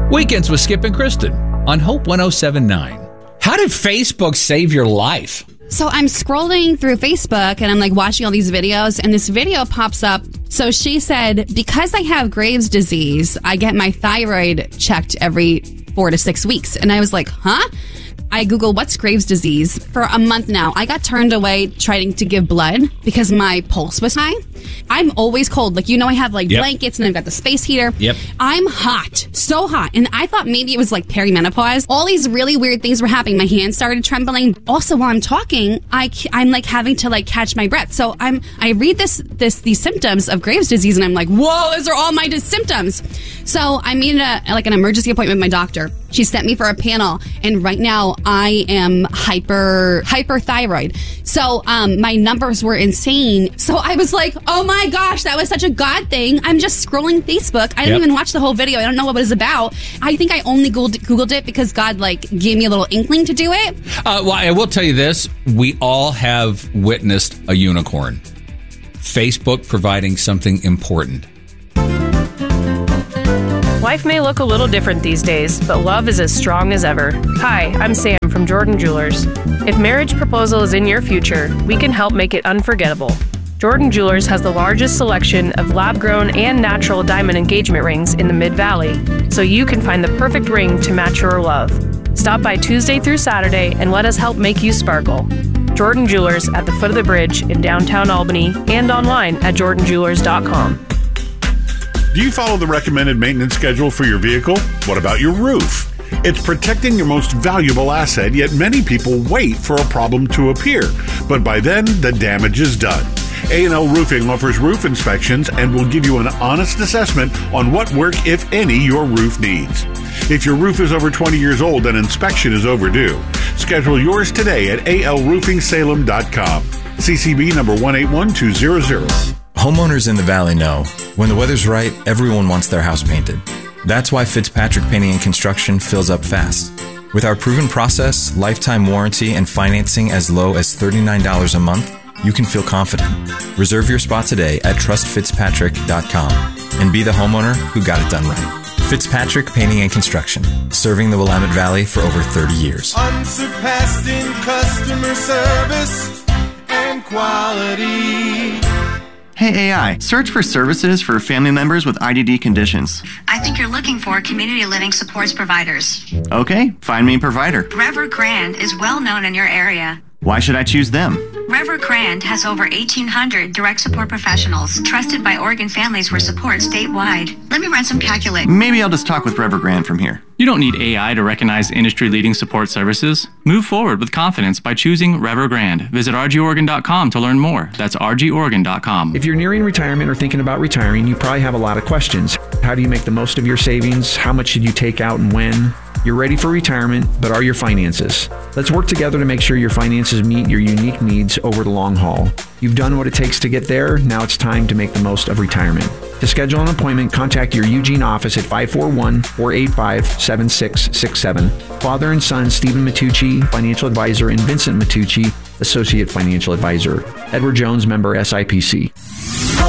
Weekends with Skip and Kristen on Hope 107.9. How did Facebook save your life? So I'm scrolling through Facebook and I'm like watching all these videos and this video pops up. So she said, because I have Graves' disease, I get my thyroid checked every 4 to 6 weeks. And I was like, huh? I Googled what's Graves' disease. For a month now, I got turned away trying to give blood because my pulse was high. I'm always cold. Like, I have blankets and I've got the space heater. Yep. I'm hot. So hot. And I thought maybe it was like perimenopause. All these really weird things were happening. My hands started trembling. Also, while I'm talking, I'm like having to like catch my breath. So I read these symptoms of Graves' disease and I'm like, whoa, those are all my symptoms. So I made an emergency appointment with my doctor. She sent me for a panel, and right now I am hyperthyroid. So my numbers were insane. So I was like, oh my gosh, that was such a God thing. I'm just scrolling Facebook. I didn't even watch the whole video. I don't know what it was about. I think I only Googled it because God gave me a little inkling to do it. Well, I will tell you this. We all have witnessed a unicorn. Facebook providing something important. Life may look a little different these days, but love is as strong as ever. Hi, I'm Sam from Jordan Jewelers. If marriage proposal is in your future, we can help make it unforgettable. Jordan Jewelers has the largest selection of lab-grown and natural diamond engagement rings in the Mid-Valley, so you can find the perfect ring to match your love. Stop by Tuesday through Saturday and let us help make you sparkle. Jordan Jewelers at the foot of the bridge in downtown Albany and online at jordanjewelers.com. Do you follow the recommended maintenance schedule for your vehicle? What about your roof? It's protecting your most valuable asset, yet many people wait for a problem to appear. But by then, the damage is done. A&L Roofing offers roof inspections and will give you an honest assessment on what work, if any, your roof needs. If your roof is over 20 years old, an inspection is overdue. Schedule yours today at alroofingsalem.com. CCB number 181200. Homeowners in the Valley know when the weather's right, everyone wants their house painted. That's why Fitzpatrick Painting and Construction fills up fast. With our proven process, lifetime warranty, and financing as low as $39 a month, you can feel confident. Reserve your spot today at trustfitzpatrick.com and be the homeowner who got it done right. Fitzpatrick Painting and Construction, serving the Willamette Valley for over 30 years. Unsurpassed in customer service and quality. Hey AI, search for services for family members with IDD conditions. I think you're looking for community living supports providers. Okay, find me a provider. Rever Grand is well known in your area. Why should I choose them? Rever Grand has over 1,800 direct support professionals trusted by Oregon families for support statewide. Let me run some calculations. Maybe I'll just talk with Rever Grand from here. You don't need AI to recognize industry-leading support services. Move forward with confidence by choosing Rever Grand. Visit rgoregon.com to learn more. That's rgoregon.com. If you're nearing retirement or thinking about retiring, you probably have a lot of questions. How do you make the most of your savings? How much should you take out and when? You're ready for retirement, but are your finances? Let's work together to make sure your finances meet your unique needs over the long haul. You've done what it takes to get there. Now it's time to make the most of retirement. To schedule an appointment, contact your Eugene office at 541-485-7667. Father and son Stephen Matucci, financial advisor, and Vincent Matucci, associate financial advisor. Edward Jones, member SIPC.